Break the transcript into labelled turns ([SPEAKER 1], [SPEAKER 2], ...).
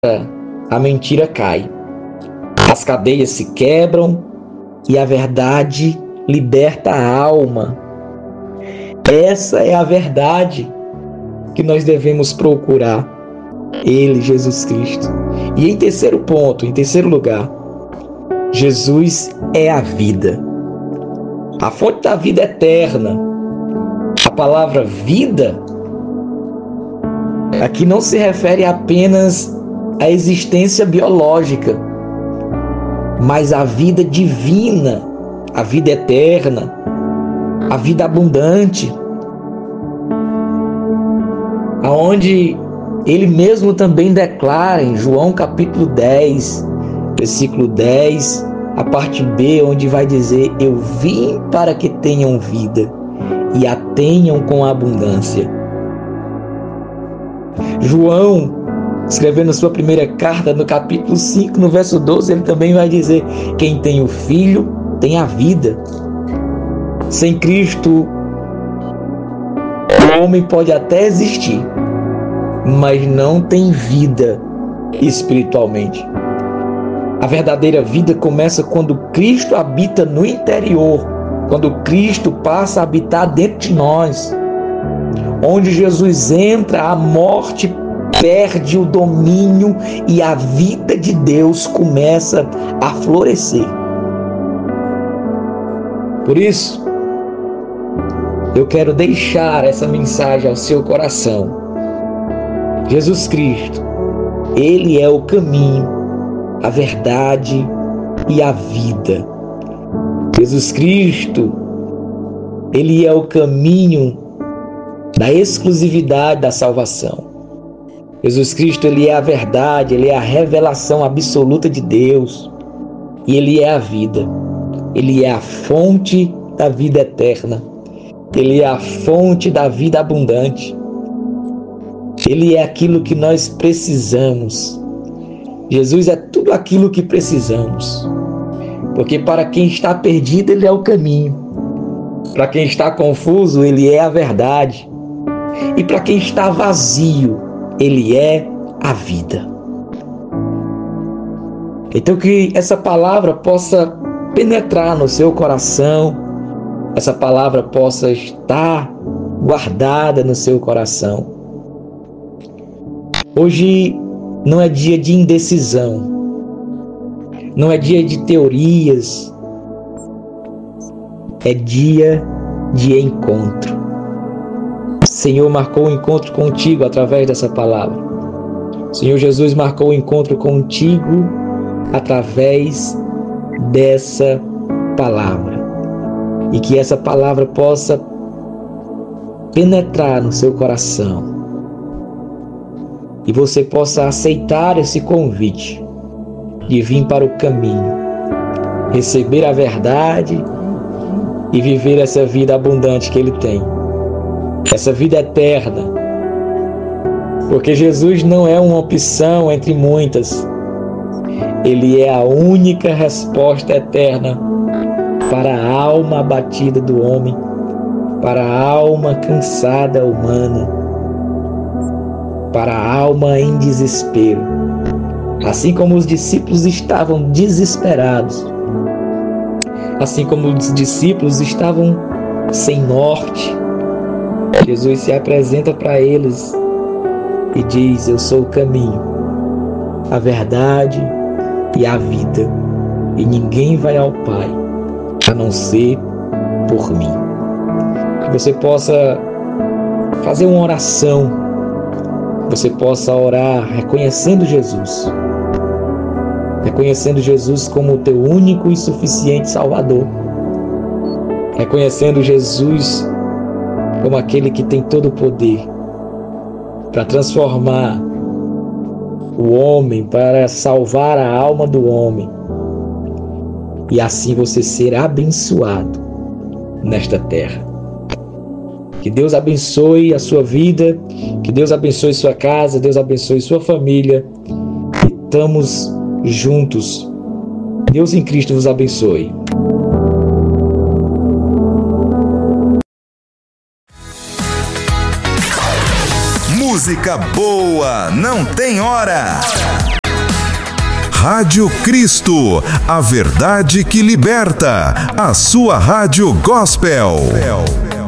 [SPEAKER 1] a mentira cai, as cadeias se quebram e a verdade liberta a alma. Essa é a verdade que nós devemos procurar, Ele, Jesus Cristo. E em terceiro lugar, Jesus é a vida, a fonte da vida eterna. A palavra vida aqui não se refere apenas à existência biológica, mas à vida divina, a vida eterna, a vida abundante, aonde ele mesmo também declara em João capítulo 10, versículo 10, a parte B, onde vai dizer: eu vim para que tenham vida e a tenham com abundância. João, escrevendo sua primeira carta no capítulo 5, no verso 12, ele também vai dizer: quem tem o Filho tem a vida. Sem Cristo, o homem pode até existir, mas não tem vida espiritualmente. A verdadeira vida começa quando Cristo habita no interior, quando Cristo passa a habitar dentro de nós. Onde Jesus entra, a morte perde o domínio e a vida de Deus começa a florescer. Por isso, eu quero deixar essa mensagem ao seu coração. Jesus Cristo, Ele é o caminho, a verdade e a vida. Jesus Cristo, Ele é o caminho da exclusividade da salvação. Jesus Cristo, Ele é a verdade, Ele é a revelação absoluta de Deus. E Ele é a vida. Ele é a fonte da vida eterna. Ele é a fonte da vida abundante. Ele é aquilo que nós precisamos. Jesus é tudo aquilo que precisamos. Porque para quem está perdido, Ele é o caminho. Para quem está confuso, Ele é a verdade. E para quem está vazio, Ele é a vida. Então que essa palavra possa penetrar no seu coração, essa palavra possa estar guardada no seu coração. Hoje não é dia de indecisão, não é dia de teorias, é dia de encontro. O Senhor marcou um encontro contigo através dessa palavra. O Senhor Jesus marcou um encontro contigo através dessa palavra. E que essa palavra possa penetrar no seu coração. E você possa aceitar esse convite de vir para o caminho, receber a verdade e viver essa vida abundante que Ele tem. Essa vida eterna. Porque Jesus não é uma opção entre muitas. Ele é a única resposta eterna para a alma abatida do homem, para a alma cansada humana, para a alma em desespero. Assim como os discípulos estavam desesperados, assim como os discípulos estavam sem norte, Jesus se apresenta para eles e diz: eu sou o caminho, a verdade e a vida, e ninguém vai ao Pai a não ser por mim. Que você possa fazer uma oração, você possa orar reconhecendo Jesus como o teu único e suficiente Salvador, reconhecendo Jesus como aquele que tem todo o poder para transformar o homem, para salvar a alma do homem, e assim você ser abençoado nesta terra. Que Deus abençoe a sua vida, que Deus abençoe sua casa, Deus abençoe sua família. E estamos juntos. Deus em Cristo vos abençoe.
[SPEAKER 2] Música boa não tem hora. Rádio Cristo, a verdade que liberta. A sua rádio gospel.